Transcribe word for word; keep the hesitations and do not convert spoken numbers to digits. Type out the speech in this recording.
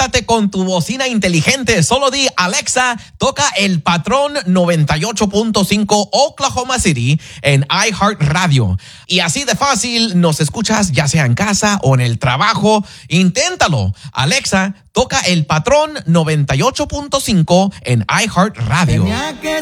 comunícate con tu bocina inteligente. Solo di, Alexa, toca el patrón noventa y ocho punto cinco Oklahoma City en iHeartRadio. Y así de fácil nos escuchas ya sea en casa o en el trabajo. Inténtalo. Alexa, toca el patrón noventa y ocho punto cinco en iHeartRadio.